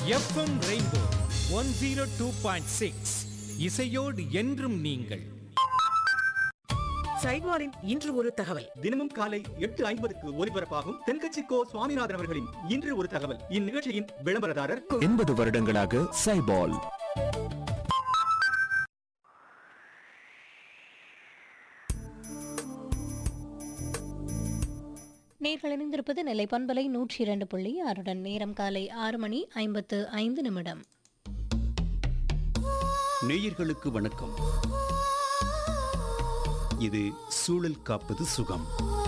FM rainbow 102.6 இசையோடு என்றும் நீங்கள். சைட்வாரின் இன்று ஒரு தகவல். தினமும் காலை 8:50க்கு ஒலிபரப்பாகும் தென்கட்சி கோ சுவாமிநாதன் அவர்களின் இன்று ஒரு தகவல். இந்நிகழ்ச்சியின் விளம்பரதாரர் 80 வருடங்களாக சைபால். நேர்கள் இணைந்திருப்பது நெல்லை பண்பலை 102.6 நேரம் காலை 6:55. நேயர்களுக்கு வணக்கம். இது சூழல் காப்பது சுகம்.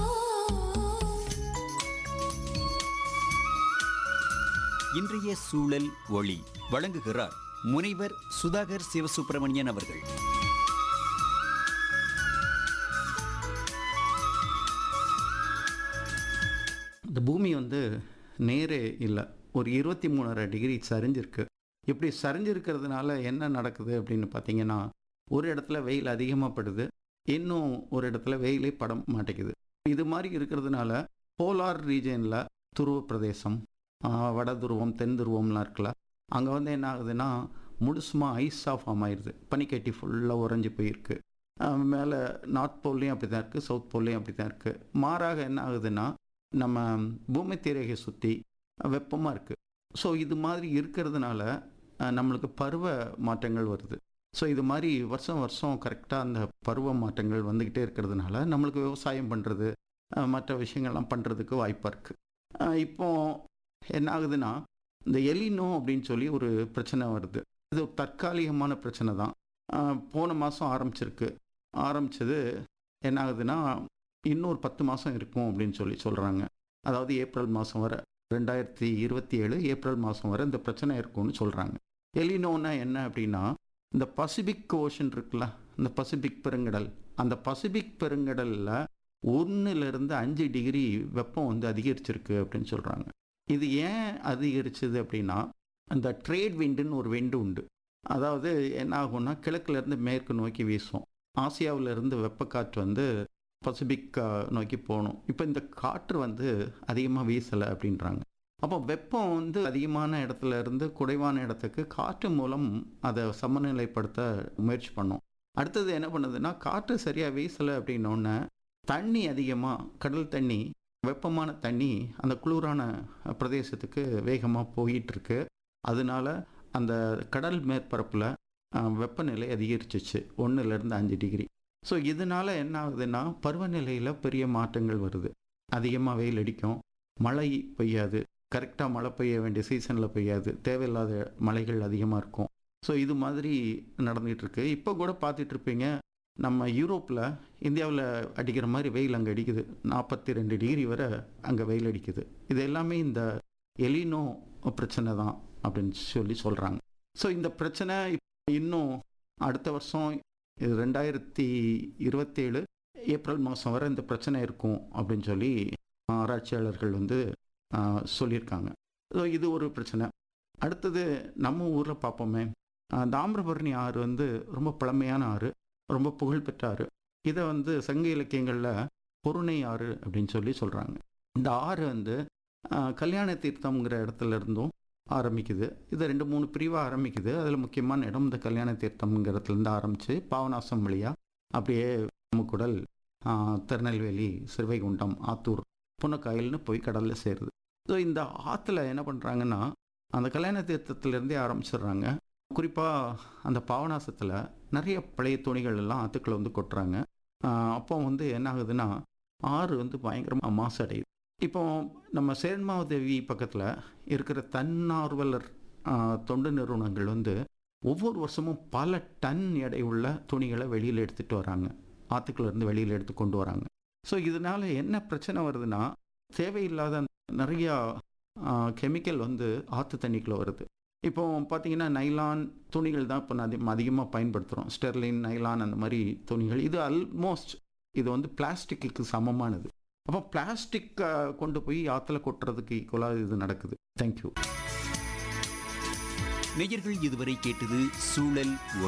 இன்றைய சூழல் ஒளி வழங்குகிறார் முனைவர் சுதாகர் சிவசுப்பிரமணியன் அவர்கள். இந்த பூமி நேரே இல்லை, ஒரு 23.5 டிகிரி சரிஞ்சிருக்கு. இப்படி சரிஞ்சிருக்கிறதுனால என்ன நடக்குது அப்படின்னு பார்த்தீங்கன்னா, ஒரு இடத்துல வெயில் அதிகமாக படுது, இன்னும் ஒரு இடத்துல வெயிலே பட மாட்டேங்குது. இது மாதிரி இருக்கிறதுனால போலார் ரீஜனில் துருவ பிரதேசம், வட துருவம், தென் துருவம்லாம் இருக்குல்ல, அங்கே என்ன ஆகுதுன்னா முழுசுமாக ஐஸாக ஃபார்ம் ஆயிடுது. பனிக்கட்டி ஃபுல்லாக உறைஞ்சி போயிருக்கு. மேலே நார்த் போல்லையும் அப்படி தான் இருக்குது, சவுத் போல்லையும் அப்படி தான் இருக்குது. மாறாக என்ன ஆகுதுன்னா நம்ம பூமி தீரகை சுற்றி வெப்பமாக இருக்குது. ஸோ இது மாதிரி இருக்கிறதுனால நம்மளுக்கு பருவ மாற்றங்கள் வருது. ஸோ இது மாதிரி வருஷம் வருஷம் கரெக்டாக அந்த பருவ மாற்றங்கள் வந்துக்கிட்டே இருக்கிறதுனால நம்மளுக்கு விவசாயம் பண்ணுறது, மற்ற விஷயங்கள்லாம் பண்ணுறதுக்கு வாய்ப்பாக இருக்குது. இப்போ என்ன ஆகுதுன்னா, இந்த எலினோ அப்படின்னு சொல்லி ஒரு பிரச்சனை வருது. இது ஒரு தற்காலிகமான பிரச்சனை தான். போன மாதம் ஆரம்பிச்சது என்ன ஆகுதுன்னா, இன்னொரு 10 மாதம் இருக்கும் அப்படின்னு சொல்லி சொல்கிறாங்க. அதாவது ஏப்ரல் மாதம் வரை, 2027 ஏப்ரல் மாதம் வரை இந்த பிரச்சனை இருக்கும்னு சொல்கிறாங்க. எலினோன்னா என்ன அப்படின்னா, இந்த பசிபிக் ஓஷன் இருக்குல்ல, இந்த பசிபிக் பெருங்கடல், அந்த பசிபிக் பெருங்கடலில் 1லேருந்து 5 டிகிரி வெப்பம் அதிகரிச்சிருக்கு அப்படின்னு சொல்கிறாங்க. இது ஏன் அதிகரிச்சது அப்படின்னா, அந்த ட்ரேட் விண்டுன்னு ஒரு விண்டு உண்டு. அதாவது என்ன ஆகும்னா, கிழக்குலேருந்து மேற்கு நோக்கி வீசும். ஆசியாவிலேருந்து வெப்பக்காற்று பசிபிக் நோக்கி போகணும். இப்போ இந்த காற்று அதிகமாக வீசலை அப்படின்றாங்க. அப்போ வெப்பம் அதிகமான இடத்துல இருந்து குறைவான இடத்துக்கு காற்று மூலம் அதை சமநிலைப்படுத்த முயற்சி பண்ணோம். அடுத்தது என்ன பண்ணுதுன்னா, காற்று சரியாக வீசலை அப்படின்னோடனே தண்ணி அதிகமாக, கடல் தண்ணி, வெப்பமான தண்ணி அந்த குளிரான பிரதேசத்துக்கு வேகமாக போயிட்டுருக்கு. அதனால அந்த கடல் மேற்பரப்பில் வெப்பநிலை அதிகரிச்சிச்சு 1லேருந்து 5 டிகிரி. ஸோ இதனால் என்ன ஆகுதுன்னா, பருவநிலையில் பெரிய மாற்றங்கள் வருது. அதிகமாக வெயில் அடிக்கும், மழை பெய்யாது, கரெக்டாக மழை பெய்ய வேண்டிய சீசனில் பெய்யாது, தேவையில்லாத மழைகள் அதிகமாக இருக்கும். ஸோ இது மாதிரி நடந்துகிட்ருக்கு. இப்போ கூட பார்த்துட்ருப்பீங்க, நம்ம யூரோப்பில் இந்தியாவில் அடிக்கிற மாதிரி வெயில் அங்கே அடிக்குது. 42 டிகிரி வரை அங்கே வெயில் அடிக்குது. இது எல்லாமே இந்த எலினோ பிரச்சனை தான் அப்படின்னு சொல்கிறாங்க. ஸோ இந்த பிரச்சனை இன்னும் அடுத்த வருஷம் 2027 ஏப்ரல் மாதம் வரை இந்த பிரச்சனை இருக்கும் அப்படின்னு சொல்லி ஆராய்ச்சியாளர்கள் சொல்லியிருக்காங்க. ஸோ இது ஒரு பிரச்சனை. அடுத்தது நம்ம ஊரில் பார்ப்போமே, தாமிரபரணி ஆறு ரொம்ப பழமையான ஆறு, ரொம்ப புகழ்பெற்ற ஆறு. இதை சங்க இலக்கியங்களில் பொருணை ஆறு அப்படின்னு சொல்கிறாங்க. இந்த ஆறு கல்யாண தீர்த்தம்ங்கிற இடத்துல இருந்தும் ஆரம்பிக்குது. இது 2-3 பிரிவாக ஆரம்பிக்குது. அதில் முக்கியமான இடம் இந்த கல்யாண தீர்த்தம்ங்கிற இடத்துலேருந்து ஆரம்பித்து பாவநாசம் வழியாக அப்படியே முக்குடல், திருநெல்வேலி, சிறுவைகுண்டம், ஆத்தூர், புன்னக்காயல்னு போய் கடலில் சேருது. ஸோ இந்த ஆற்றுல என்ன பண்ணுறாங்கன்னா, அந்த கல்யாண தீர்த்தத்துலேருந்தே ஆரம்பிச்சிடுறாங்க. குறிப்பாக அந்த பாவநாசத்தில் நிறைய பழைய துணிகள் எல்லாம் ஆற்றுக்களை கொட்டுறாங்க. அப்போ என்ன ஆகுதுன்னா, ஆறு பயங்கரமாக மாசடையுது. இப்போ நம்ம சேரன்மாதேவி பக்கத்தில் இருக்கிற தன்னார்வலர் தொண்டு நிறுவனங்கள் ஒவ்வொரு வருஷமும் பல டன் எடை உள்ள துணிகளை வெளியில் எடுத்துகிட்டு வராங்க, ஆற்றுக்குள்ளேருந்து வெளியில் எடுத்து கொண்டு வராங்க. ஸோ இதனால் என்ன பிரச்சனை வருதுன்னா, தேவையில்லாத நிறையா கெமிக்கல் ஆற்று தண்ணிக்குள்ளே வருது. இப்போ பார்த்தீங்கன்னா, நைலான் துணிகள் தான் இப்போ அதிகமாக பயன்படுத்துகிறோம். ஸ்டெர்லின், நைலான், அந்த மாதிரி துணிகள். இது ஆல்மோஸ்ட் பிளாஸ்டிக்கு சமமானது. அப்போ பிளாஸ்டிக்கை கொண்டு போய் ஆற்றுல கொட்டுறதுக்கு ஈக்குவலாக இது நடக்குது. தேங்க்யூ. நேயர்கள் இதுவரை கேட்டது சூழல்